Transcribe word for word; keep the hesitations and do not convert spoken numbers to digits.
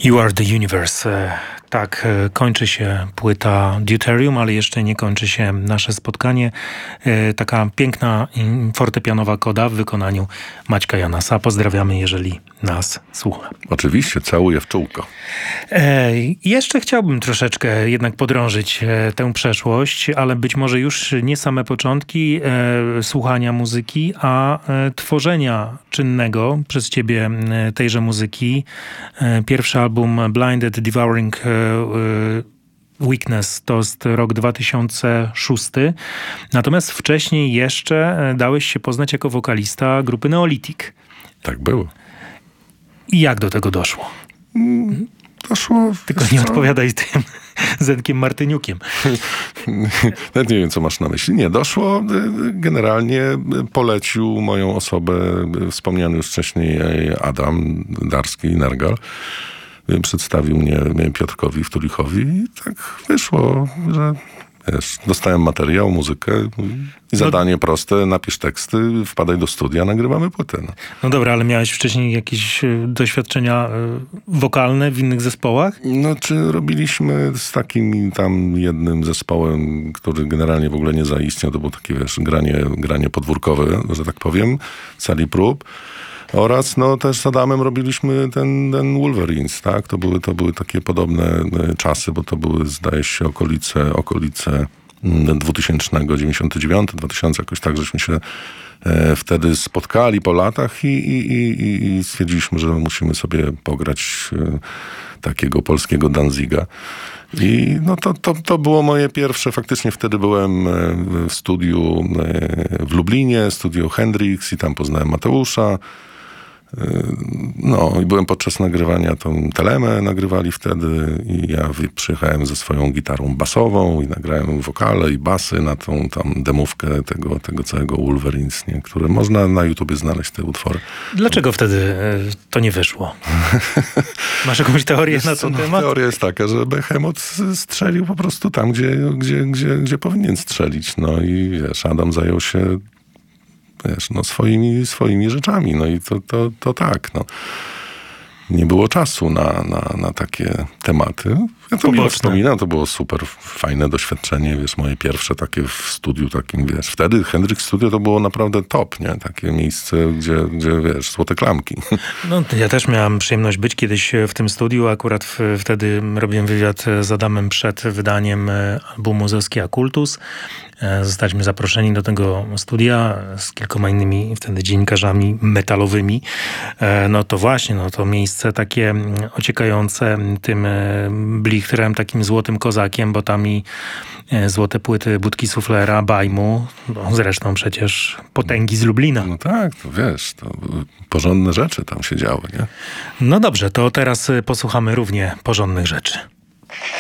You Are the Universe. Tak, kończy się płyta Deuterium, ale jeszcze nie kończy się nasze spotkanie. Taka piękna fortepianowa koda w wykonaniu Maćka Janasa. Pozdrawiamy, jeżeli nas słucha. Oczywiście, całuję w czółko. E, jeszcze chciałbym troszeczkę jednak podrążyć e, tę przeszłość, ale być może już nie same początki e, słuchania muzyki, a e, tworzenia czynnego przez ciebie e, tejże muzyki. E, pierwszy album Blinded Devouring e, Weakness to jest rok dwa tysiące szósty. Natomiast wcześniej jeszcze dałeś się poznać jako wokalista grupy Neolithic. Tak było. I jak do tego doszło? Mm, doszło... Tylko nie co? Odpowiadaj tym Zenkiem Martyniukiem. Nawet nie wiem, co masz na myśli. Nie, doszło, generalnie polecił moją osobę wspomniany już wcześniej Adam Darski-Nergal. Przedstawił mnie Piotrkowi Wtulichowi i tak wyszło, że wiesz, dostałem materiał, muzykę i zadanie no, proste, napisz teksty, wpadaj do studia, nagrywamy płytę. No. no dobra, ale miałeś wcześniej jakieś doświadczenia wokalne w innych zespołach? No, czy robiliśmy z takim tam jednym zespołem, który generalnie w ogóle nie zaistniał, to było takie, wiesz, granie, granie podwórkowe, że tak powiem, sali prób. Oraz no też z Adamem robiliśmy ten, ten Wolverines, tak? To były, to były takie podobne czasy, bo to były, zdaje się, okolice, okolice dwutysięcznego, dziewięćdziesiąty dziewiąty, dwa tysiące, jakoś tak, żeśmy się e, wtedy spotkali po latach i, i, i, i stwierdziliśmy, że musimy sobie pograć e, takiego polskiego Danziga. I no to, to, to było moje pierwsze, faktycznie wtedy byłem w studiu w Lublinie, studiu Hendrix i tam poznałem Mateusza. No i byłem podczas nagrywania tą Telemę, nagrywali wtedy i ja przyjechałem ze swoją gitarą basową i nagrałem wokale i basy na tą tam demówkę tego, tego całego Wolverines, nie? Które można na YouTubie znaleźć, te utwory. Dlaczego to... wtedy to nie wyszło? Masz jakąś teorię na ten no, temat? Teoria jest taka, że Behemoth strzelił po prostu tam, gdzie, gdzie, gdzie, gdzie powinien strzelić. No i wiesz, Adam zajął się wiesz, no swoimi, swoimi rzeczami. No i to, to, to tak, no. Nie było czasu na, na, na takie tematy. Ja to miło wspominam, to było super fajne doświadczenie, wiesz, moje pierwsze takie w studiu takim, wiesz. Wtedy Hendrix Studio to było naprawdę top, nie? Takie miejsce, gdzie, gdzie wiesz, złote klamki. No, ja też miałem przyjemność być kiedyś w tym studiu. Akurat w, wtedy robiłem wywiad z Adamem przed wydaniem albumu Zoskia Kultus. Zostaliśmy zaproszeni do tego studia z kilkoma innymi wtedy dziennikarzami metalowymi. No to właśnie, no to miejsce takie ociekające tym blichtrem, takim złotym kozakiem, bo tam i złote płyty Budki Suflera, Bajmu, no zresztą przecież potęgi z Lublina. No tak, to wiesz, to porządne rzeczy tam się działy, nie? No dobrze, to teraz posłuchamy równie porządnych rzeczy.